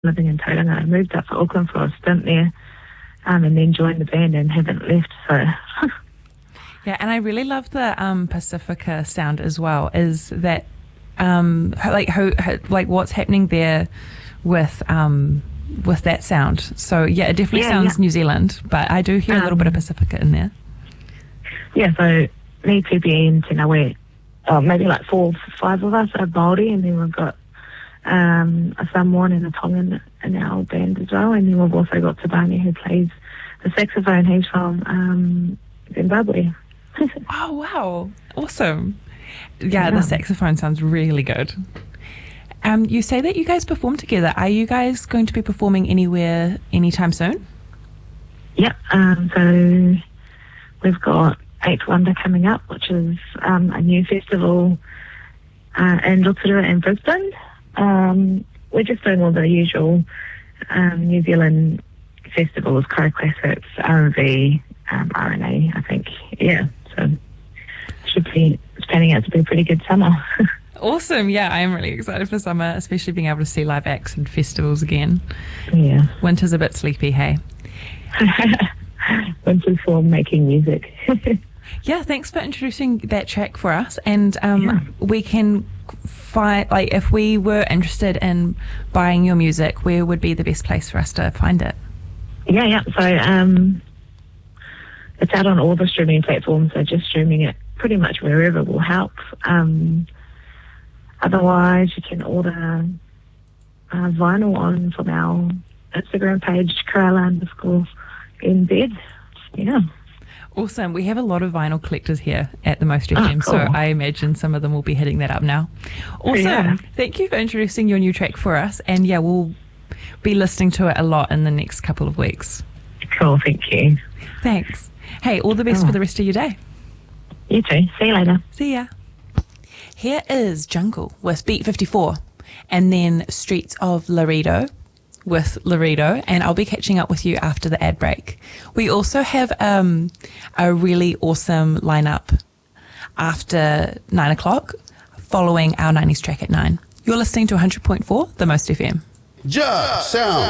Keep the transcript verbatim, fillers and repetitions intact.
living in Tauranga. I moved up to Auckland for a stint there, um, and then joined the band and haven't left. So. Yeah, and I really love the um, Pacifica sound as well. Is that um, like how, how like what's happening there with um, with that sound? So yeah, it definitely yeah, sounds yeah. New Zealand, but I do hear um, a little bit of Pacifica in there. Yeah, so me, T P E, and Te Ngawe, oh, maybe like four, five of us are Māori, and then we've got um, a Samoan and a Tongan in our band as well, and then we've also got Tabani who plays the saxophone. He's from um, Zimbabwe. Oh, wow. Awesome. Yeah, yeah, the saxophone sounds really good. Um, you say that you guys perform together. Are you guys going to be performing anywhere anytime soon? Yep. Um, so we've got Eighth Wonder coming up, which is um, a new festival uh, in Rotorua and Brisbane. Um, we're just doing all the usual um, New Zealand festivals, Karo Classics, R and B, um, R and A, I think. Yeah, so should be, it's panning out to be a pretty good summer. Awesome. Yeah, I am really excited for summer, especially being able to see live acts and festivals again. Yeah. Winter's a bit sleepy, hey? Winter's for making music. Yeah, thanks for introducing that track for us. And um, yeah. we can find, like, if we were interested in buying your music, where would be the best place for us to find it? Yeah, yeah. So um, it's out on all the streaming platforms, so just streaming it pretty much wherever will help. Um, otherwise, you can order uh, vinyl on from our Instagram page, Kerala underscore in bed. Yeah. Awesome. We have a lot of vinyl collectors here at the Most F M, oh, cool. so I imagine some of them will be hitting that up now. Awesome. Yeah. Thank you for introducing your new track for us. And yeah, we'll be listening to it a lot in the next couple of weeks. Cool. Thank you. Thanks. Hey, all the best oh. for the rest of your day. You too. See you later. See ya. Here is Jungle with Beat fifty-four, and then Streets of Laredo with Laredo, and I'll be catching up with you after the ad break. We also have um, a really awesome lineup after nine o'clock, following our nineties track at nine. You're listening to one hundred point four, The Most F M. Just sound.